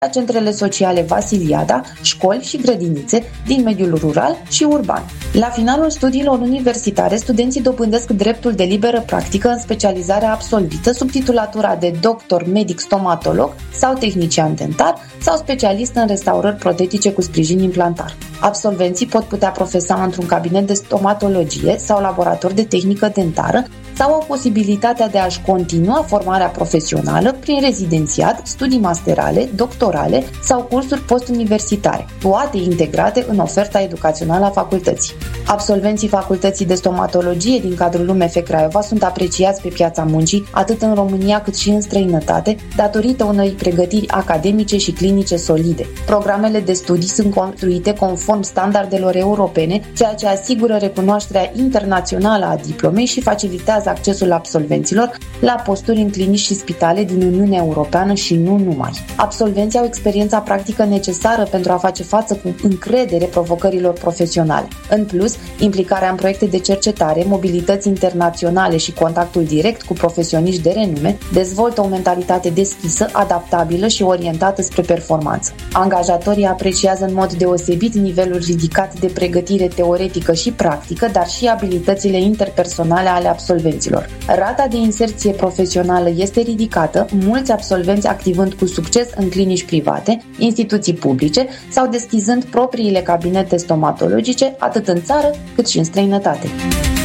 centrele sociale Vasiliada, școli și grădinițe din mediul rural și urban. La finalul studiilor universitare, studenții dobândesc dreptul de liberă practică în specializarea absolvită sub titulatura de doctor medic stomatolog sau tehnician dentar sau specialist în restaurări protetice cu sprijin implantar. Absolvenții pot putea profesa într-un cabinet de stomatologie sau laborator de tehnică dentară sau au posibilitatea de a-și continua formarea profesională prin rezidențiat, studii masterale, doctorale sau cursuri postuniversitare, toate integrate în oferta educațională a facultății. Absolvenții facultății de stomatologie din cadrul UMF Craiova sunt apreciați pe piața muncii, atât în România cât și în străinătate, datorită unei pregătiri academice și clinice solide. Programele de studii sunt construite conform standardelor europene, ceea ce asigură recunoașterea internațională a diplomei și facilitează accesul absolvenților la posturi în clinici și spitale din Uniunea Europeană și nu numai. Absolvenții au experiența practică necesară pentru a face față cu încredere provocărilor profesionale. În plus, implicarea în proiecte de cercetare, mobilități internaționale și contactul direct cu profesioniști de renume dezvoltă o mentalitate deschisă, adaptabilă și orientată spre performanță. Angajatorii apreciază în mod deosebit nivelul ridicat de pregătire teoretică și practică, dar și abilitățile interpersonale ale absolvenților. Rata de inserție profesională este ridicată, mulți absolvenți activând cu succes în clinici private, instituții publice sau deschizând propriile cabinete stomatologice, atât în țară cât și în străinătate.